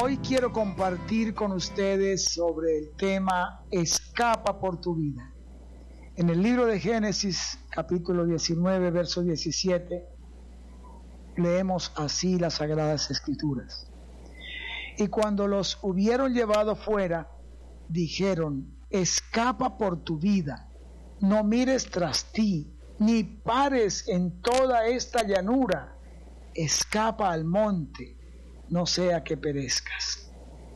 Hoy quiero compartir con ustedes sobre el tema Escapa por tu vida. En el libro de Génesis, capítulo 19, verso 17, leemos así las Sagradas Escrituras. Y cuando los hubieron llevado fuera, dijeron: escapa por tu vida, no mires tras ti, ni pares en toda esta llanura, escapa al monte, no sea que perezcas.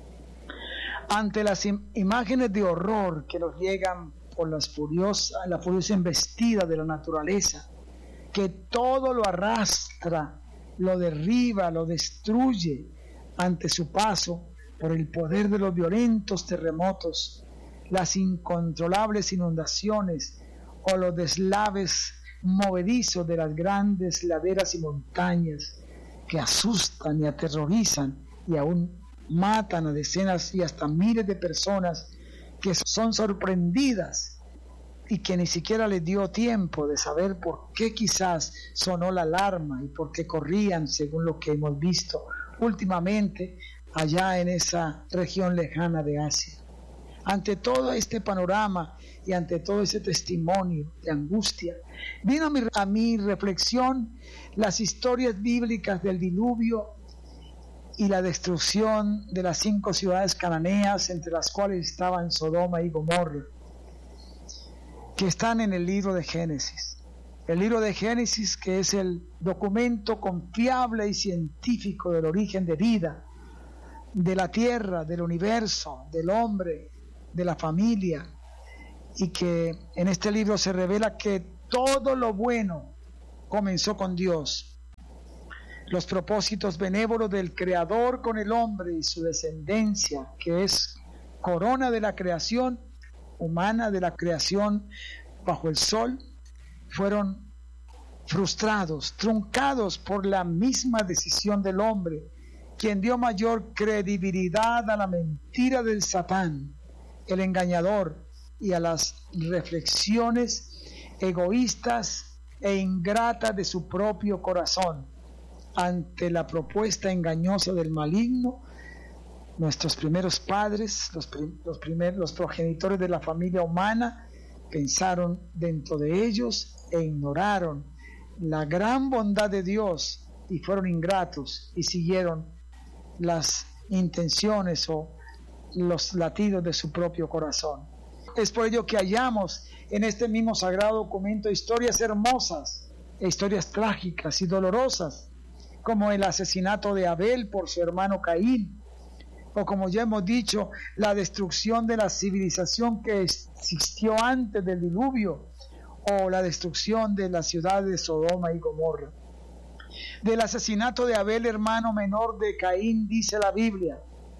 Ante las imágenes de horror que nos llegan por la furiosa embestida de la naturaleza, que todo lo arrastra, lo derriba, lo destruye ante su paso por el poder de los violentos terremotos, las incontrolables inundaciones o los deslaves movedizos de las grandes laderas y montañas que asustan y aterrorizan y aún matan a decenas y hasta miles de personas que son sorprendidas y que ni siquiera les dio tiempo de saber por qué quizás sonó la alarma y por qué corrían, según lo que hemos visto últimamente allá en esa región lejana de Asia. Ante todo este panorama y ante todo ese testimonio de angustia, vino a mi reflexión las historias bíblicas del diluvio y la destrucción de las 5 ciudades cananeas, entre las cuales estaban Sodoma y Gomorra, que están en el libro de Génesis. El libro de Génesis, que es el documento confiable y científico del origen de vida, de la tierra, del universo, del hombre, de la familia, y que en este libro se revela que todo lo bueno comenzó con Dios. Los propósitos benévolos del Creador con el hombre y su descendencia, que es corona de la creación humana, de la creación bajo el sol, fueron frustrados, truncados por la misma decisión del hombre, quien dio mayor credibilidad a la mentira del Satán, el engañador, y a las reflexiones egoístas e ingratas de su propio corazón. Ante la propuesta engañosa del maligno, nuestros primeros padres, los progenitores de la familia humana, pensaron dentro de ellos e ignoraron la gran bondad de Dios y fueron ingratos y siguieron las intenciones o los latidos de su propio corazón. Es por ello que hallamos en este mismo sagrado documento historias hermosas e historias trágicas y dolorosas, como el asesinato de Abel por su hermano Caín, o como ya hemos dicho, la destrucción de la civilización que existió antes del diluvio, o la destrucción de la ciudad de Sodoma y Gomorra. Del asesinato de Abel, hermano menor de Caín, dice la Biblia: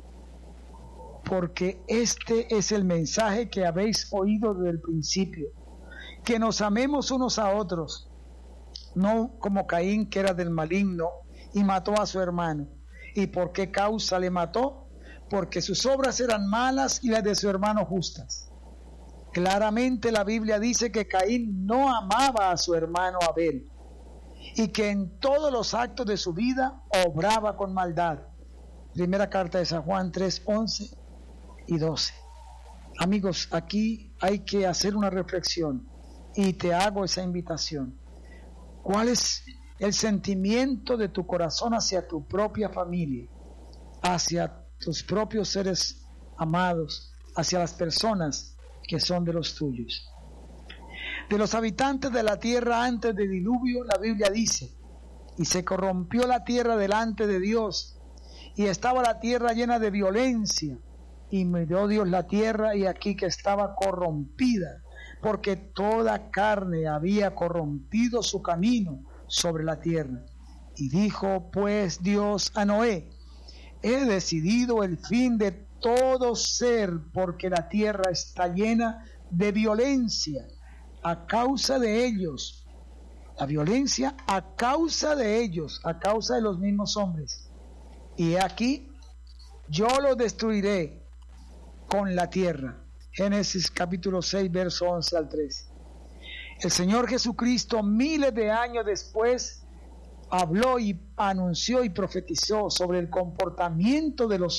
porque este es el mensaje que habéis oído desde el principio, que nos amemos unos a otros, no como Caín, que era del maligno y mató a su hermano. ¿Y por qué causa le mató? Porque sus obras eran malas y las de su hermano justas. Claramente la Biblia dice que Caín no amaba a su hermano Abel y que en todos los actos de su vida obraba con maldad. Primera carta de San Juan 3:11 y 12. Amigos, aquí hay que hacer una reflexión y te hago esa invitación. ¿Cuál es el sentimiento de tu corazón hacia tu propia familia, hacia tus propios seres amados, hacia las personas que son de los tuyos? De los habitantes de la tierra antes del diluvio, la Biblia dice: y se corrompió la tierra delante de Dios, y estaba la tierra llena de violencia, y miró Dios la tierra, y aquí que estaba corrompida, porque toda carne había corrompido su camino sobre la tierra. Y dijo pues Dios a Noé: he decidido el fin de todo ser, porque la tierra está llena de violencia a causa de ellos. La violencia a causa de ellos, a causa de los mismos hombres. Y he aquí, yo los destruiré con la tierra. Génesis capítulo 6, verso 11 al 13. El Señor Jesucristo, miles de años después, habló y anunció y profetizó sobre el comportamiento de los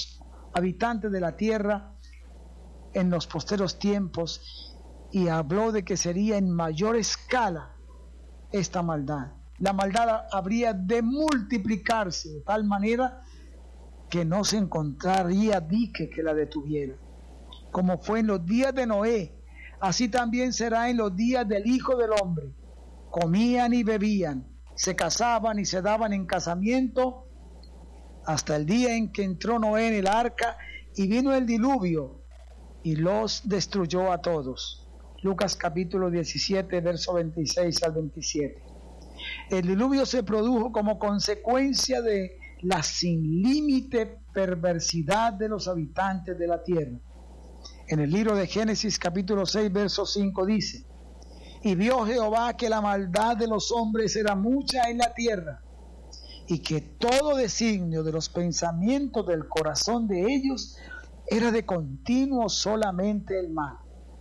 habitantes de la tierra en los posteros tiempos, y habló de que sería en mayor escala esta maldad. La maldad habría de multiplicarse de tal manera que no se encontraría dique que la detuviera. Como fue en los días de Noé, así también será en los días del Hijo del Hombre. Comían y bebían, se casaban y se daban en casamiento, hasta el día en que entró Noé en el arca y vino el diluvio y los destruyó a todos. Lucas capítulo 17, verso 26 al 27. El diluvio se produjo como consecuencia de la sin límite perversidad de los habitantes de la tierra. En el libro de Génesis capítulo 6, verso 5 dice: y vio Jehová que la maldad de los hombres era mucha en la tierra, y que todo designio de los pensamientos del corazón de ellos era de continuo solamente el mal.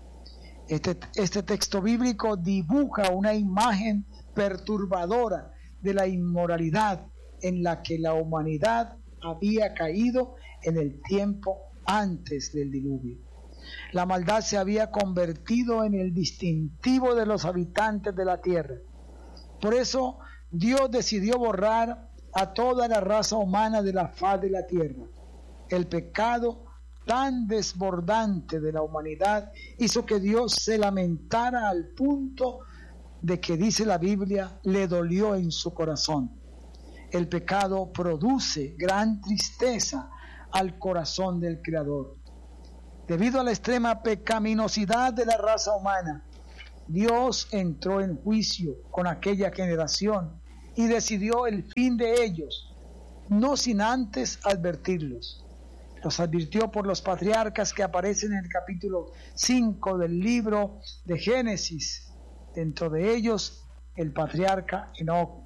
Este texto bíblico dibuja una imagen perturbadora de la inmoralidad en la que la humanidad había caído en el tiempo antes del diluvio. La maldad se había convertido en el distintivo de los habitantes de la tierra. Por eso Dios decidió borrar a toda la raza humana de la faz de la tierra. El pecado tan desbordante de la humanidad hizo que Dios se lamentara al punto de que, dice la Biblia, le dolió en su corazón. El pecado produce gran tristeza al corazón del Creador. Debido a la extrema pecaminosidad de la raza humana, Dios entró en juicio con aquella generación y decidió el fin de ellos, no sin antes advertirlos. Los advirtió por los patriarcas que aparecen en el capítulo 5 del libro de Génesis. Dentro de ellos, el patriarca Enoc.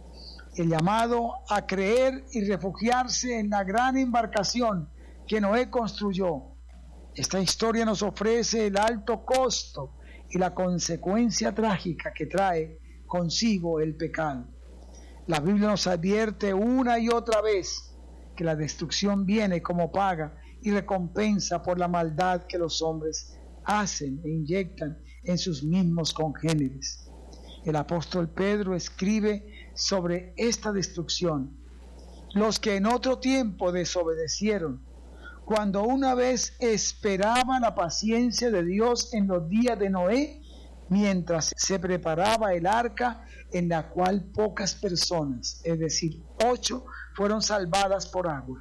El llamado a creer y refugiarse en la gran embarcación que Noé construyó. Esta historia nos ofrece el alto costo y la consecuencia trágica que trae consigo el pecado. La Biblia nos advierte una y otra vez que la destrucción viene como paga y recompensa por la maldad que los hombres hacen e inyectan en sus mismos congéneres. El apóstol Pedro escribe sobre esta destrucción: los que en otro tiempo desobedecieron, cuando una vez esperaba la paciencia de Dios en los días de Noé, mientras se preparaba el arca, en la cual pocas personas, es decir, 8, fueron salvadas por agua.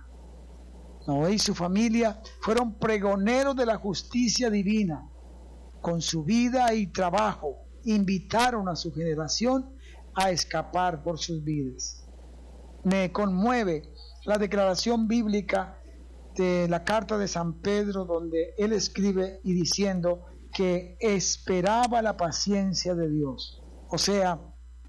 Noé y su familia fueron pregoneros de la justicia divina. Con su vida y trabajo invitaron a su generación a escapar por sus vidas. Me conmueve la declaración bíblica de la carta de San Pedro, donde él escribe y diciendo que esperaba la paciencia de Dios. O sea,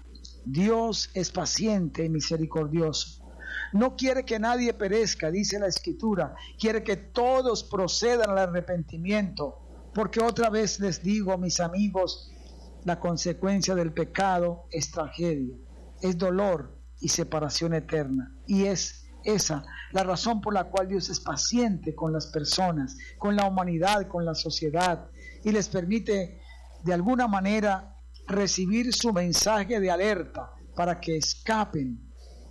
Dios es paciente y misericordioso. No quiere que nadie perezca, dice la Escritura. Quiere que todos procedan al arrepentimiento. Porque otra vez les digo, mis amigos, la consecuencia del pecado es tragedia, es dolor y separación eterna. Y es esa la razón por la cual Dios es paciente con las personas, con la humanidad, con la sociedad, y les permite de alguna manera recibir su mensaje de alerta para que escapen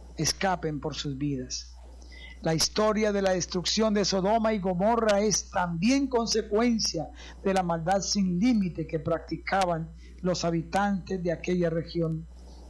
por sus vidas. La historia de la destrucción de Sodoma y Gomorra es también consecuencia de la maldad sin límite que practicaban los habitantes de aquella región.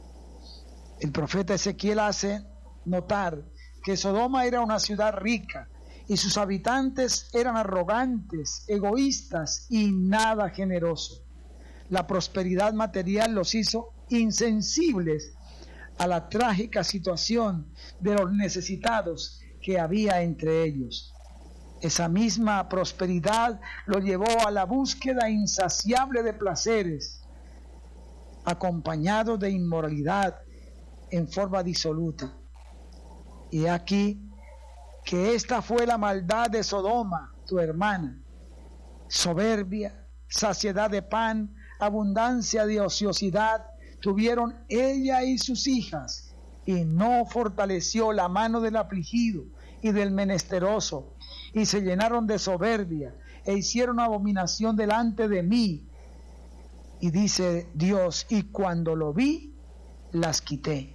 El profeta Ezequiel hace notar que Sodoma era una ciudad rica y sus habitantes eran arrogantes, egoístas y nada generosos. La prosperidad material los hizo insensibles a la trágica situación de los necesitados que había entre ellos. Esa misma prosperidad lo llevó a la búsqueda insaciable de placeres, acompañado de inmoralidad en forma disoluta. Y aquí que esta fue la maldad de Sodoma, tu hermana: soberbia, saciedad de pan, abundancia de ociosidad tuvieron ella y sus hijas, y no fortaleció la mano del afligido, y del menesteroso, y se llenaron de soberbia, e hicieron abominación delante de mí. Y dice Dios, y cuando lo vi, las quité.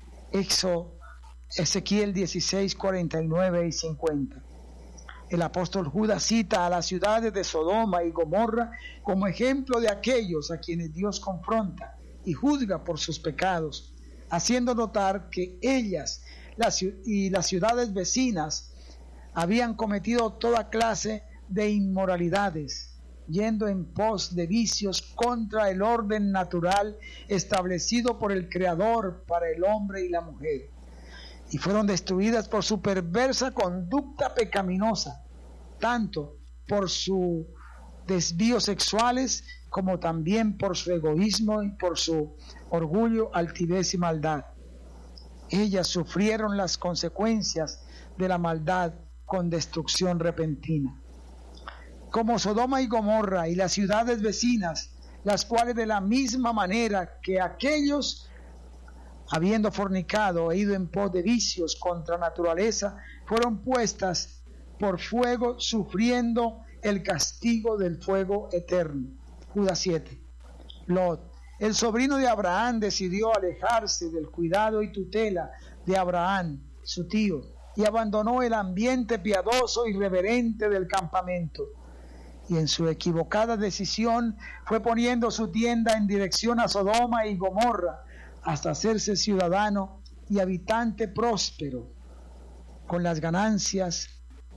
Ezequiel 16, 49 y 50. El apóstol Judas cita a las ciudades de Sodoma y Gomorra como ejemplo de aquellos a quienes Dios confronta y juzga por sus pecados, haciendo notar que ellas y las ciudades vecinas habían cometido toda clase de inmoralidades, yendo en pos de vicios contra el orden natural establecido por el Creador para el hombre y la mujer, y fueron destruidas por su perversa conducta pecaminosa, tanto por sus desvíos sexuales como también por su egoísmo y por su orgullo, altivez y maldad. Ellas sufrieron las consecuencias de la maldad con destrucción repentina. Como Sodoma y Gomorra y las ciudades vecinas, las cuales de la misma manera que aquellos, habiendo fornicado e ido en pos de vicios contra naturaleza, fueron puestas por fuego, sufriendo el castigo del fuego eterno. Judas 7. Lot, el sobrino de Abraham, decidió alejarse del cuidado y tutela de Abraham, su tío, y abandonó el ambiente piadoso y reverente del campamento. Y en su equivocada decisión fue poniendo su tienda en dirección a Sodoma y Gomorra, hasta hacerse ciudadano y habitante próspero, con las ganancias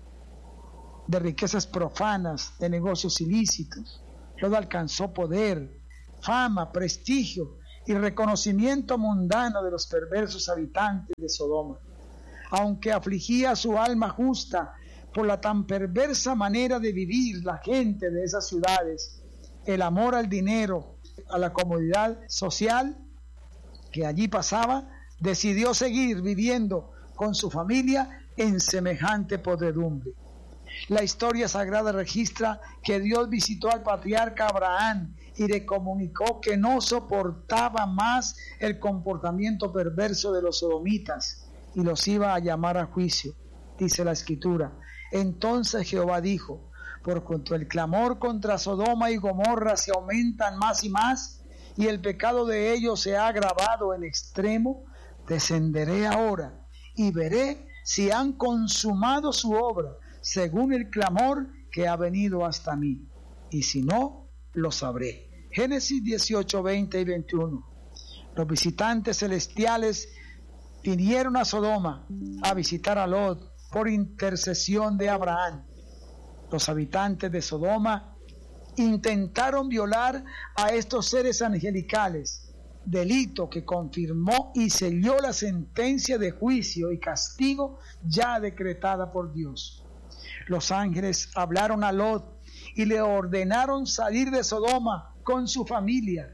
de riquezas profanas, de negocios ilícitos. Lot alcanzó poder, fama, prestigio y reconocimiento mundano de los perversos habitantes de Sodoma. Aunque afligía su alma justa por la tan perversa manera de vivir la gente de esas ciudades, el amor al dinero, a la comodidad social que allí pasaba, decidió seguir viviendo con su familia en semejante podredumbre. La historia sagrada registra que Dios visitó al patriarca Abraham y le comunicó que no soportaba más el comportamiento perverso de los sodomitas y los iba a llamar a juicio. Dice la Escritura: entonces Jehová dijo, por cuanto el clamor contra Sodoma y Gomorra se aumentan más y más, y el pecado de ellos se ha agravado en extremo, descenderé ahora y veré si han consumado su obra según el clamor que ha venido hasta mí, y si no, lo sabré. Génesis 18, 20 y 21. Los visitantes celestiales vinieron a Sodoma a visitar a Lot por intercesión de Abraham. Los habitantes de Sodoma intentaron violar a estos seres angelicales, delito que confirmó y selló la sentencia de juicio y castigo ya decretada por Dios. Los ángeles hablaron a Lot y le ordenaron salir de Sodoma con su familia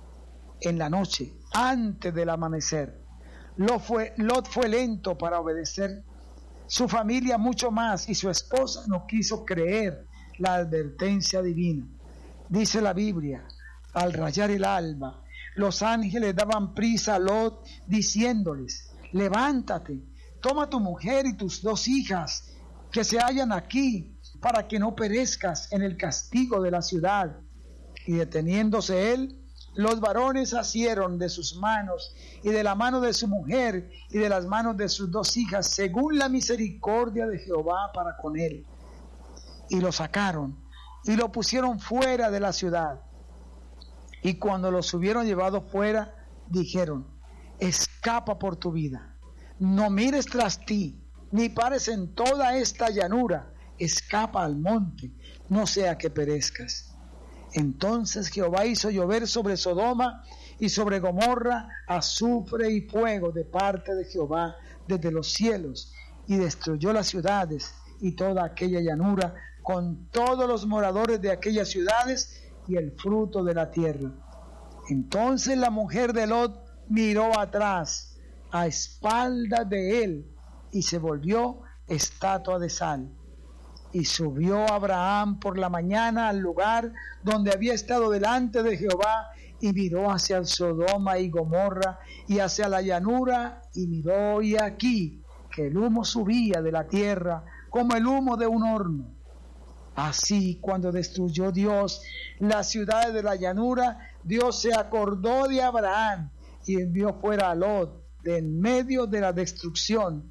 en la noche, antes del amanecer. Lot fue lento para obedecer, su familia mucho más, y su esposa no quiso creer la advertencia divina. Dice la Biblia: al rayar el alba, los ángeles daban prisa a Lot, diciéndoles: levántate, toma tu mujer y tus 2 hijas que se hallan aquí, para que no perezcas en el castigo de la ciudad. Y deteniéndose él, los varones asieron de sus manos y de la mano de su mujer y de las manos de sus 2 hijas, según la misericordia de Jehová para con él. Y lo sacaron y lo pusieron fuera de la ciudad. Y cuando los hubieron llevado fuera, dijeron: escapa por tu vida, no mires tras ti, ni pares en toda esta llanura, escapa al monte, no sea que perezcas. Entonces Jehová hizo llover sobre Sodoma y sobre Gomorra azufre y fuego de parte de Jehová desde los cielos, y destruyó las ciudades y toda aquella llanura, con todos los moradores de aquellas ciudades y el fruto de la tierra. Entonces la mujer de Lot miró atrás, a espaldas de él, y se volvió estatua de sal. Y subió Abraham por la mañana al lugar donde había estado delante de Jehová, y miró hacia Sodoma y Gomorra y hacia la llanura, y miró, y aquí que el humo subía de la tierra como el humo de un horno. Así, cuando destruyó Dios las ciudades de la llanura, Dios se acordó de Abraham y envió fuera a Lot de en medio de la destrucción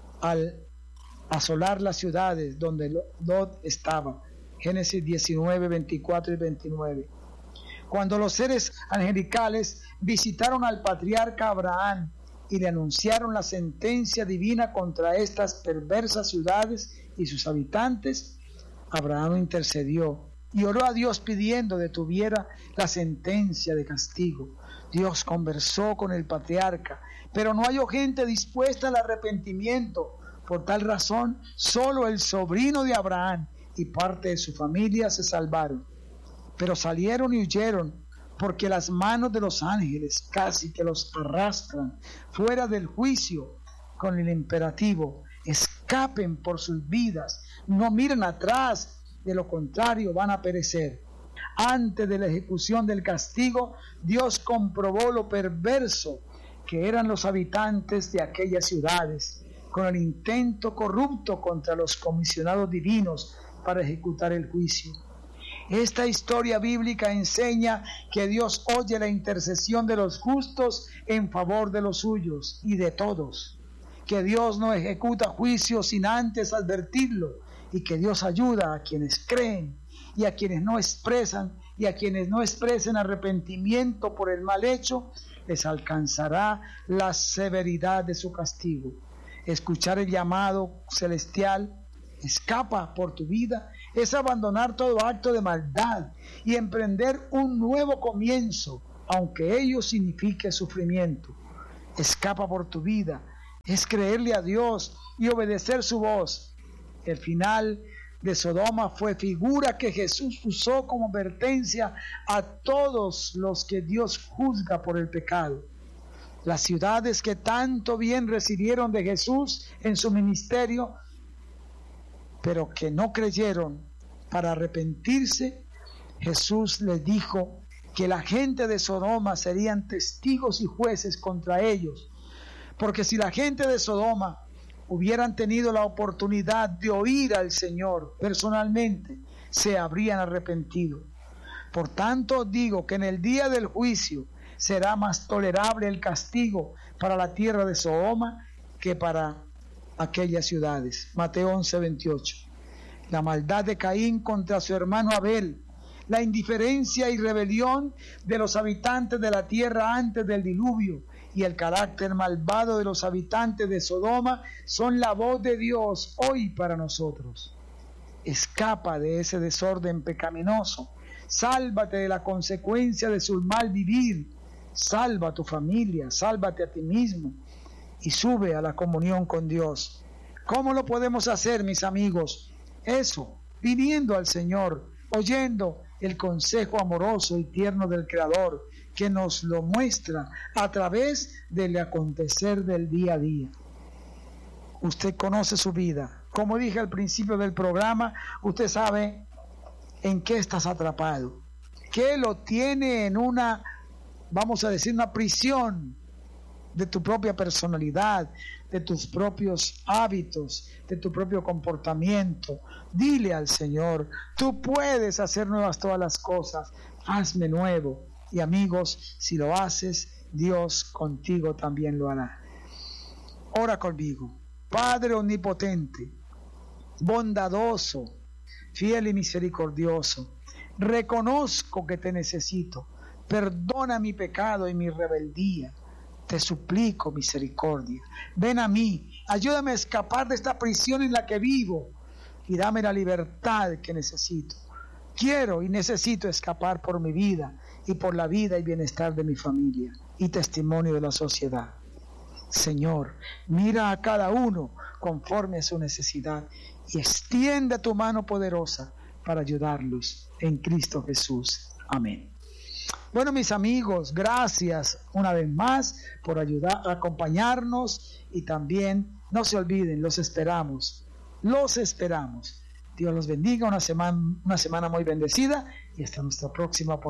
al asolar las ciudades donde Lot estaba. Génesis 19, 24 y 29. Cuando los seres angelicales visitaron al patriarca Abraham y le anunciaron la sentencia divina contra estas perversas ciudades y sus habitantes, Abraham intercedió y oró a Dios pidiendo detuviera la sentencia de castigo. Dios conversó con el patriarca, pero no halló gente dispuesta al arrepentimiento. Por tal razón, solo el sobrino de Abraham y parte de su familia se salvaron. Pero salieron y huyeron, porque las manos de los ángeles casi que los arrastran fuera del juicio con el imperativo: escapen por sus vidas, no miren atrás, de lo contrario van a perecer. Antes de la ejecución del castigo, Dios comprobó lo perverso que eran los habitantes de aquellas ciudades, con el intento corrupto contra los comisionados divinos para ejecutar el juicio. Esta historia bíblica enseña que Dios oye la intercesión de los justos en favor de los suyos y de todos, que Dios no ejecuta juicio sin antes advertirlo, y que Dios ayuda a quienes creen y a quienes no expresan, y a quienes no expresen arrepentimiento por el mal hecho, les alcanzará la severidad de su castigo. Escuchar el llamado celestial, escapa por tu vida, es abandonar todo acto de maldad y emprender un nuevo comienzo, aunque ello signifique sufrimiento. Escapa por tu vida, es creerle a Dios y obedecer su voz. El final de Sodoma fue figura que Jesús usó como advertencia a todos los que Dios juzga por el pecado. Las ciudades que tanto bien recibieron de Jesús en su ministerio, pero que no creyeron para arrepentirse, Jesús les dijo que la gente de Sodoma serían testigos y jueces contra ellos, porque si la gente de Sodoma hubieran tenido la oportunidad de oír al Señor personalmente, se habrían arrepentido. Por tanto, digo que en el día del juicio será más tolerable el castigo para la tierra de Sodoma que para aquellas ciudades. Mateo 11, 28. La maldad de Caín contra su hermano Abel, la indiferencia y rebelión de los habitantes de la tierra antes del diluvio y el carácter malvado de los habitantes de Sodoma son la voz de Dios hoy para nosotros. Escapa de ese desorden pecaminoso, sálvate de la consecuencia de su mal vivir, salva a tu familia, sálvate a ti mismo y sube a la comunión con Dios. ¿Cómo lo podemos hacer, mis amigos? Eso, pidiendo al Señor, oyendo el consejo amoroso y tierno del Creador, que nos lo muestra a través del acontecer del día a día. Usted conoce su vida. Como dije al principio del programa, usted sabe en qué estás atrapado, qué lo tiene en una, vamos a decir, una prisión de tu propia personalidad, de tus propios hábitos, de tu propio comportamiento. Dile al Señor: tú puedes hacer nuevas todas las cosas, hazme nuevo. Y amigos, si lo haces, Dios contigo también lo hará. Ora conmigo. Padre omnipotente, bondadoso, fiel y misericordioso, reconozco que te necesito. Perdona mi pecado y mi rebeldía. Te suplico misericordia. Ven a mí, ayúdame a escapar de esta prisión en la que vivo y dame la libertad que necesito. Quiero y necesito escapar por mi vida y por la vida y bienestar de mi familia y testimonio de la sociedad. Señor, mira a cada uno conforme a su necesidad y extiende tu mano poderosa para ayudarlos en Cristo Jesús. Amén. Bueno, mis amigos, gracias una vez más por ayudar, acompañarnos, y también no se olviden, los esperamos. Dios los bendiga, una semana muy bendecida, y hasta nuestra próxima oportunidad.